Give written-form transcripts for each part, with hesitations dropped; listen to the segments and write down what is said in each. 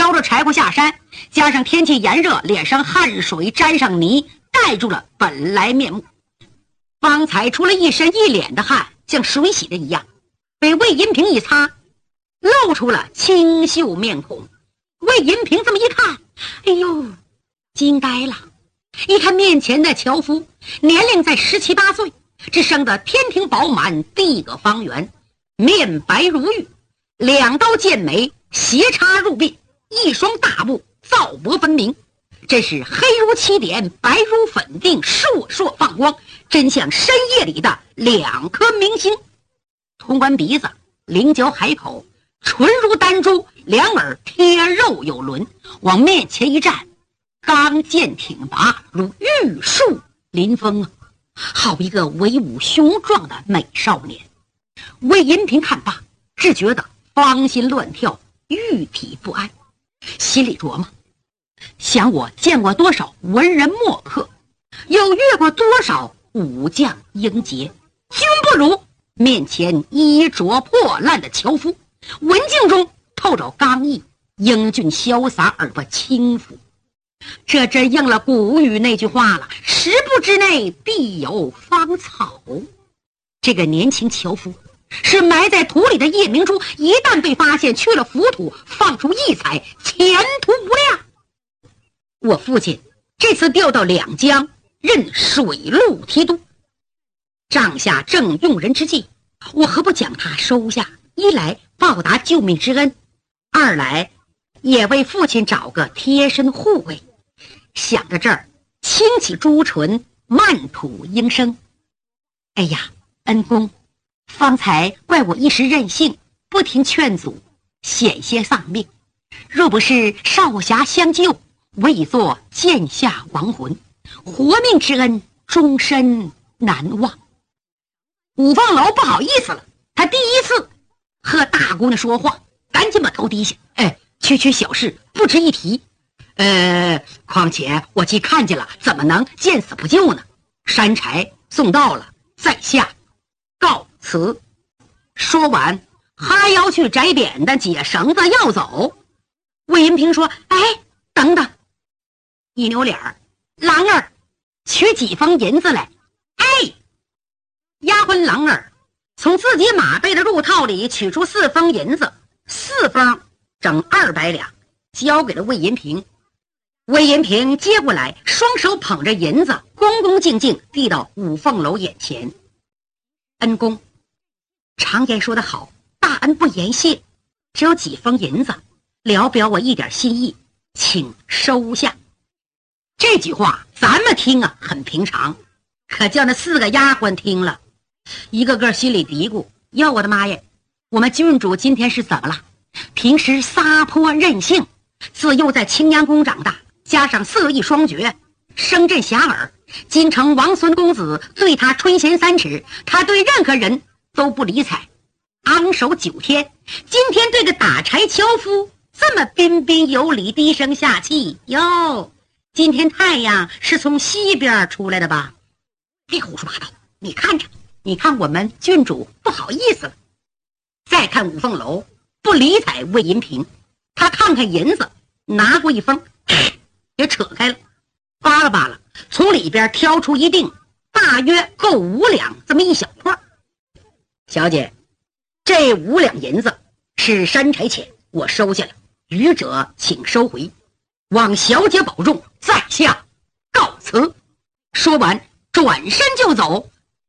挑着柴火下山，加上天气炎热，脸上汗水沾上泥，盖住了本来面目。方才出了一身一脸的汗，像水洗的一样，被魏银平一擦，露出了清秀面孔。魏银平这么一看，哎呦，惊呆了。一看面前的樵夫，年龄在17、18岁，这生得天庭饱满，地阁方圆，面白如玉，2刀剑眉斜插入鬓，一双大目皂薄分明，真是黑如漆点，白如粉锭，烁烁放光，真像深夜里的2颗明星。通关鼻子，菱角海口，唇如丹珠，两耳贴肉有轮，往面前一站，刚健挺拔，如玉树临风啊，好一个威武雄壮的美少年。魏银平看罢，只觉得芳心乱跳，玉体不安，心里琢磨，想我见过多少文人墨客，又遇过多少武将英杰，均不如面前衣着破烂的樵夫，文静中透着刚毅，英俊潇洒而不轻浮。这真应了古语那句话了，10步之内必有芳草。这个年轻樵夫是埋在土里的夜明珠，一旦被发现，去了浮土，放出异彩，前途无量。我父亲这次调到两江，任水陆提督，帐下正用人之际，我何不将他收下？一来报答救命之恩，二来也为父亲找个贴身护卫。想到这儿，轻起朱唇，慢吐应声：哎呀，恩公，方才怪我一时任性，不听劝阻，险些丧命。若不是少侠相救，我已做剑下亡魂，活命之恩终身难忘。五凤楼不好意思了，他第一次和大姑娘说话，赶紧把头低下。区小事不值一提。况且我既看见了，怎么能见死不救呢？山柴送到了，在下告辞。说完，哈腰去摘扁担，解绳子要走。魏银平说：等等。一扭脸儿，郎儿，取几封银子来。丫鬟郎儿从自己马背的褥套里取出4封银子，4封整200两，交给了魏银平。魏银平接过来，双手捧着银子，恭恭敬敬递到五凤楼眼前。恩公，常言说得好，大恩不言谢，只有几封银子，聊表我一点心意，请收下。这句话咱们听啊很平常，可叫那4个丫鬟听了，一个个心里嘀咕：哟，我的妈呀，我们郡主今天是怎么了？平时撒泼任性，自幼在青阳宫长大，加上色艺双绝，声震遐迩。京城王孙公子对他垂涎3尺，他对任何人都不理睬，昂首9天。今天对个打柴樵夫这么彬彬有礼，低声下气哟。今天太阳是从西边出来的吧？别胡说八道，你看着，你看我们郡主不好意思了。再看五凤楼不理睬魏银平，他看看银子，拿过一封也扯开了，扒拉扒拉，从里边挑出一锭，大约够5两这么一小块。小姐，这5两银子是山柴钱，我收下了，余者请收回，望小姐保重，在下告辞。说完转身就走。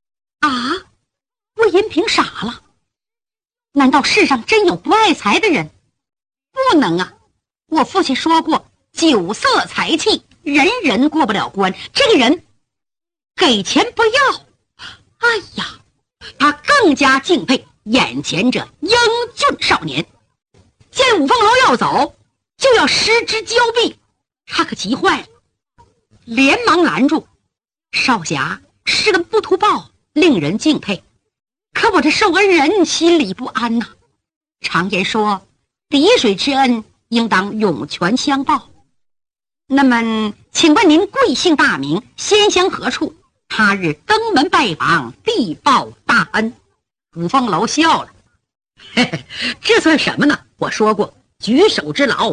魏银平傻了，难道世上真有不爱财的人？不能啊，我父亲说过，酒色财气人人过不了关，这个人给钱不要。他更加敬佩眼前这英俊少年。见五凤楼要走，就要失之交臂，他可急坏了，连忙拦住：少侠是个不图报，令人敬佩，可我这受恩人心里不安呐。常言说，滴水之恩应当涌泉相报。那么请问您贵姓大名，仙乡何处？他日登门拜访，必报大恩。五凤楼笑了：这算什么呢？我说过，举手之劳